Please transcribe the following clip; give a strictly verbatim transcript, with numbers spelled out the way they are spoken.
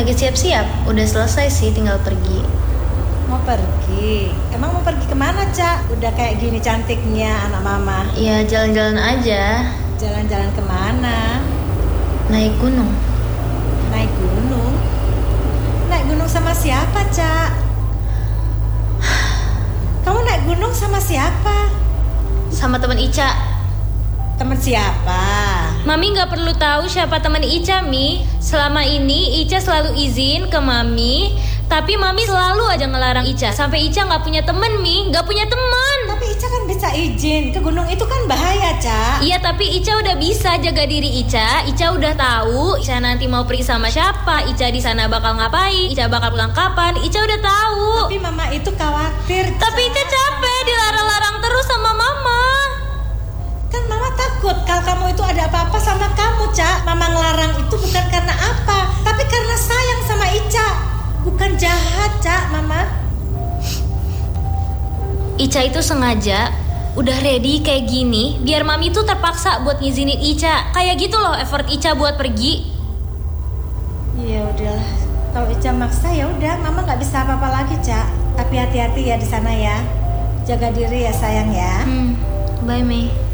Lagi siap-siap, udah selesai sih, tinggal pergi. Mau pergi? Emang mau pergi kemana, Cak? Udah kayak gini cantiknya anak mama. Ya jalan-jalan aja. Jalan-jalan kemana? Naik gunung. Naik gunung? Naik gunung sama siapa, Cak? Kamu naik gunung sama siapa? Sama temen Ica. Temen siapa? Mami gak perlu tahu siapa teman Ica, Mi. Selama ini Ica selalu izin ke Mami, tapi Mami selalu aja ngelarang Ica. Sampai Ica gak punya temen, Mi. Gak punya teman. Tapi Ica kan bisa izin. Ke gunung itu kan bahaya, Cak. Iya, tapi Ica udah bisa jaga diri Ica. Ica udah tahu Ica nanti mau pergi sama siapa, Ica di sana bakal ngapain, Ica bakal pulang kapan. Ica udah tahu. Tapi mama itu khawatir, Cak. Tapi Ica capek dilarang-larang terus sama mama. Kan mama takut kalau kamu itu ada apa-apa sama kamu, Cak. Mama ngelarang itu bukan karena apa, tapi karena sayang sama Ica. Bukan jahat, Cak, mama. Ica itu sengaja udah ready kayak gini biar Mami tuh terpaksa buat ngizinin Ica. Kayak gitu loh effort Ica buat pergi. Ya udahlah. Kalau Ica maksa ya udah, mama nggak bisa apa-apa lagi, Cak. Tapi hati-hati ya di sana ya. Jaga diri ya sayang ya. Hmm, bye Mei.